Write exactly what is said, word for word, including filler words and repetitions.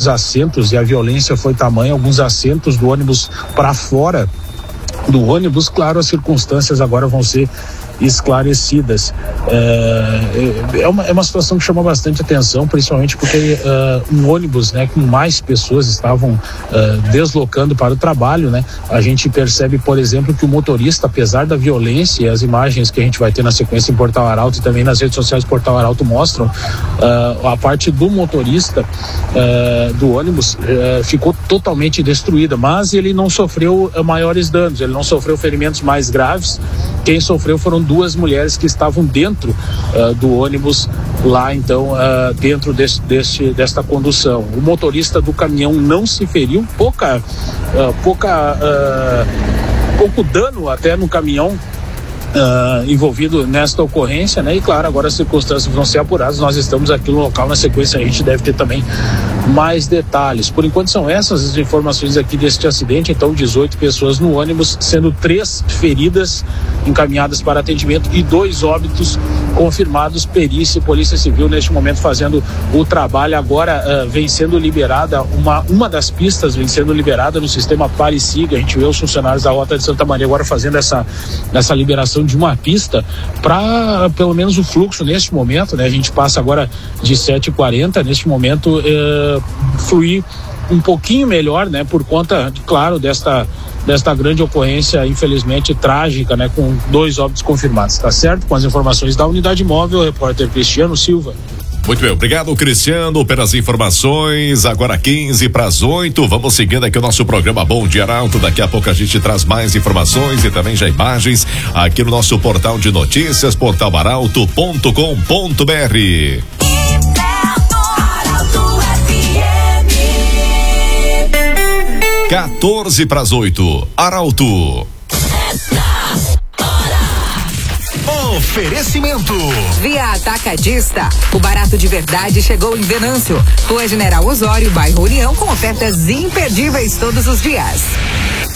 alguns assentos, e a violência foi tamanha, alguns assentos do ônibus para fora do ônibus. Claro, as circunstâncias agora vão ser esclarecidas. É, é, uma, é uma situação que chama bastante atenção, principalmente porque uh, um ônibus, né, com mais pessoas estavam uh, deslocando para o trabalho, né? A gente percebe, por exemplo, que o motorista, apesar da violência, e as imagens que a gente vai ter na sequência em Portal Arauto e também nas redes sociais do Portal Arauto mostram, uh, a parte do motorista uh, do ônibus uh, ficou totalmente destruída, mas ele não sofreu uh, maiores danos, ele não sofreu ferimentos mais graves. Quem sofreu foram duas mulheres que estavam dentro uh, do ônibus lá, então, uh, dentro desse, desse, desta condução. O motorista do caminhão não se feriu, pouca, uh, pouca, uh, pouco dano até no caminhão Uh, envolvido nesta ocorrência, né? E claro, agora as circunstâncias vão ser apuradas. Nós estamos aqui no local, na sequência a gente deve ter também mais detalhes. Por enquanto são essas as informações aqui deste acidente. Então, dezoito pessoas no ônibus, sendo três feridas encaminhadas para atendimento e dois óbitos confirmados. Perícia e Polícia Civil neste momento fazendo o trabalho. Agora uh, vem sendo liberada uma, uma das pistas, vem sendo liberada no sistema Pare e Siga. A gente vê os funcionários da Rota de Santa Maria agora fazendo essa, essa liberação de uma pista para pelo menos o fluxo neste momento, né? A gente passa agora de sete e quarenta, neste momento eh, fluir um pouquinho melhor, né? Por conta, claro, desta desta grande ocorrência, infelizmente trágica, né? Com dois óbitos confirmados, tá certo? Com as informações da Unidade Móvel, o repórter Cristiano Silva. Muito bem, obrigado, Cristiano, pelas informações. Agora quinze para as oito, vamos seguindo aqui o nosso programa Bom Dia Arauto. Daqui a pouco a gente traz mais informações e também já imagens aqui no nosso portal de notícias, portal arauto ponto com ponto br. quatorze para as oito, Arauto. Oferecimento Via Atacadista. O barato de verdade chegou em Venâncio. Rua General Osório, bairro União, com ofertas imperdíveis todos os dias.